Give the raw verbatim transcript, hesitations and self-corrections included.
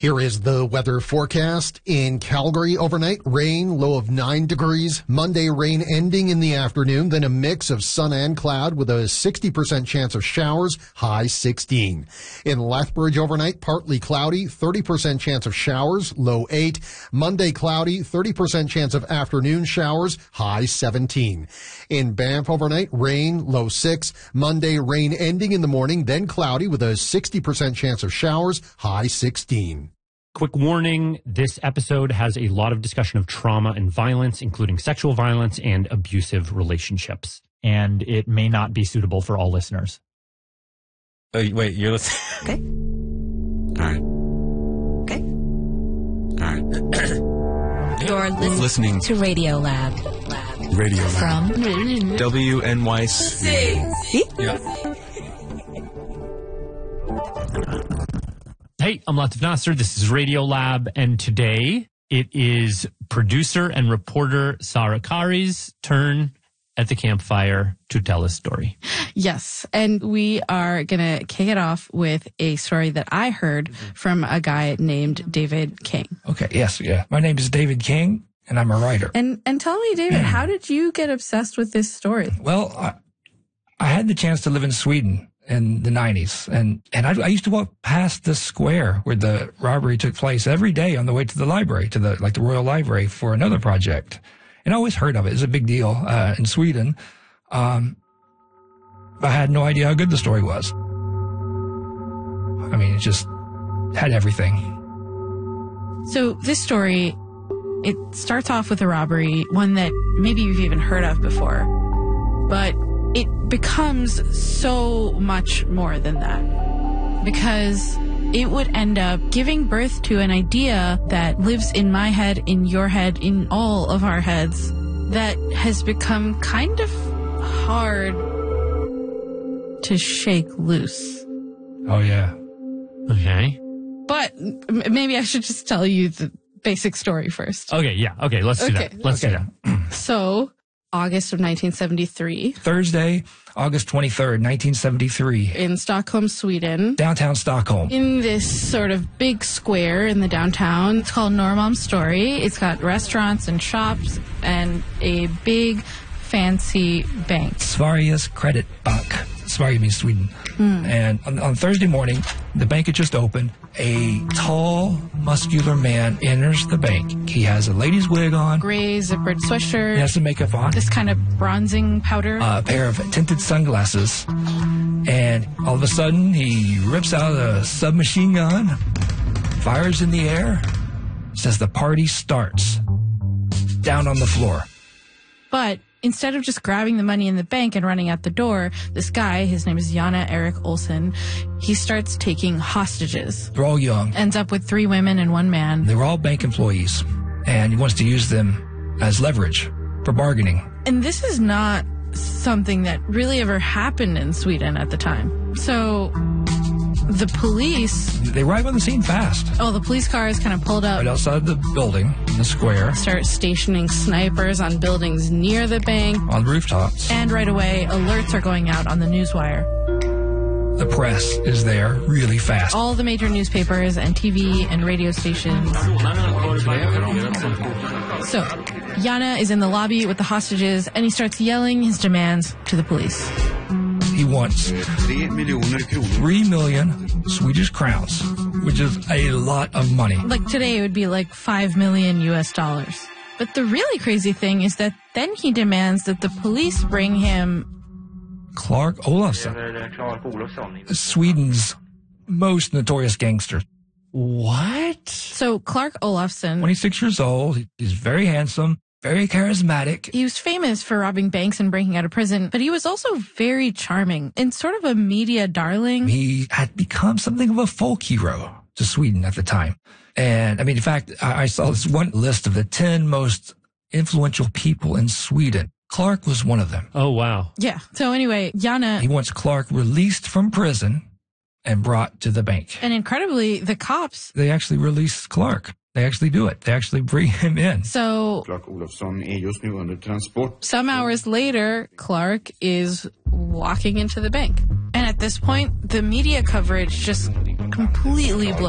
Here is the weather forecast. In Calgary overnight, rain, low of nine degrees. Monday, rain ending in the afternoon, then a mix of sun and cloud with a sixty percent chance of showers, high sixteen. In Lethbridge overnight, partly cloudy, thirty percent chance of showers, low eight. Monday, cloudy, thirty percent chance of afternoon showers, high seventeen. In Banff overnight, rain, low six. Monday, rain ending in the morning, then cloudy with a sixty percent chance of showers, high sixteen. Quick warning, this episode has a lot of discussion of trauma and violence, including sexual violence and abusive relationships. And it may not be suitable for all listeners. Oh, wait, you're listening? Okay. All right. All right. You're listening, Listening to Radio Lab. Radio Lab. From W N Y C. Yeah. Hey, I'm Latif Nasser. This is Radio Lab, and today it is producer and reporter Sarah Kari's turn at the campfire to tell a story. Yes, and we are going to kick it off with a story that I heard from a guy named David King. Okay, yes, yeah. My name is David King, and I'm a writer. And and tell me, David, how did you get obsessed with this story? Well, I, I had the chance to live in Sweden in the nineties, and, and I, I used to walk past the square where the robbery took place every day on the way to the library, to the like the Royal Library for another project. And I always heard of it. It's a big deal uh, in Sweden. Um, I had no idea how good the story was. I mean, it just had everything. So this story, it starts off with a robbery, one that maybe you've even heard of before, but it becomes so much more than that, because it would end up giving birth to an idea that lives in my head, in your head, in all of our heads, that has become kind of hard to shake loose. Oh, yeah. Okay. But m- maybe I should just tell you the basic story first. Okay, yeah. Okay, let's do Okay. that. Let's Okay. do that. So, August of nineteen seventy-three, Thursday, August twenty-third, nineteen seventy-three, in Stockholm, Sweden, downtown Stockholm. in this sort of big square in the downtown. It's called Norrmalmstorg. It's got restaurants and shops and a big fancy bank. Sveriges Credit Bank. Sverige means Sweden. And on, on Thursday morning, the bank had just opened. A tall, muscular man enters the bank. He has a lady's wig on. Gray zippered sweatshirt. He has some makeup on. This kind of bronzing powder. A pair of tinted sunglasses. And all of a sudden, he rips out a submachine gun, fires in the air, says the party starts. Down on the floor. But instead of just grabbing the money in the bank and running out the door, this guy, his name is Janne Erik Olsen, he starts taking hostages. They're all young. Ends up with three women and one man. They were all bank employees. And he wants to use them as leverage for bargaining. And this is not something that really ever happened in Sweden at the time. So the police, They arrive on the scene fast. oh, the police car is kind of pulled up, Right outside the building, in the square, start stationing snipers on buildings near the bank. on rooftops. And right away, alerts are going out on the newswire. The press is there really fast. All the major newspapers and T V and radio stations. So, Janne is in the lobby with the hostages, and he starts yelling his demands to the police. He wants three million Swedish crowns, which is a lot of money. Like today, it would be like five million U S dollars. But the really crazy thing is that then he demands that the police bring him Clark Olofsson, Sweden's most notorious gangster. What? So Clark Olofsson, twenty-six years old. He's very handsome, very charismatic. he was famous for robbing banks and breaking out of prison, but he was also very charming and sort of a media darling. He had become something of a folk hero to Sweden at the time. And I mean, in fact, I I saw this one list of the ten most influential people in Sweden. Clark was one of them. Oh, wow. Yeah. So anyway, He Janne, wants Clark released from prison and brought to the bank. and incredibly, the cops. They actually release Clark. They actually do it. They actually bring him in. So Clark Olofsson är just nu under transport. some hours later, Clark is walking into the bank. And at this point, the media coverage just completely blows